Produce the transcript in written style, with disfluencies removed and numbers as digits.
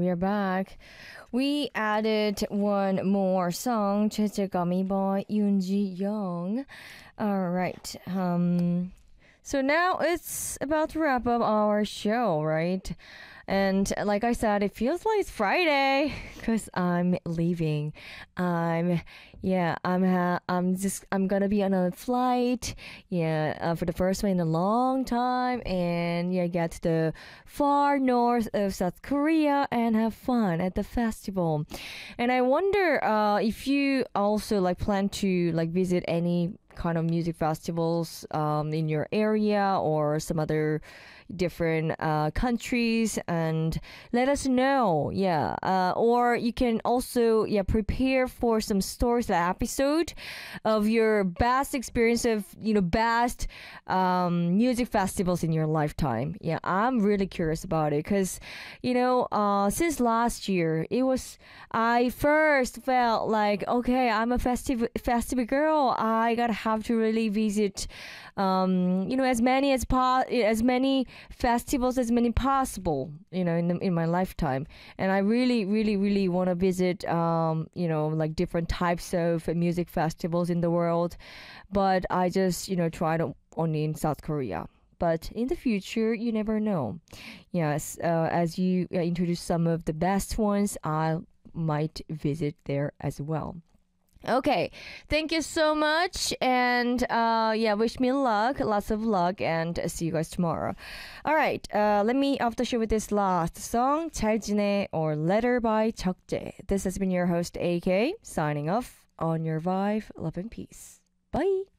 we are back. We added one more song, Chechegami by Yoon Ji Young. All right. So now it's about to wrap up our show, right? And like I said, it feels like it's Friday because I'm leaving. I'm gonna be on a flight. For the first time in a long time, and get to the far north of South Korea and have fun at the festival. And I wonder if you also like plan to like visit any kind of music festivals in your area or some other different countries, and let us know. Or you can also prepare for some stories, that episode of your best experience of best music festivals in your lifetime. I'm really curious about it because since last year I first felt like, okay, I'm a festival girl. I gotta have to really visit as many festivals as many possible in my lifetime. And I really want to visit like different types of music festivals in the world, but I just tried only in South Korea. But in the future, you never know. Yes, as you introduce some of the best ones, I might visit there as well. Okay, thank you so much, and wish me luck, lots of luck, and see you guys tomorrow. All right, let me off the show with this last song, 잘 지내 or Letter by 적재. This has been your host AK signing off on your Vibe, love and peace. Bye.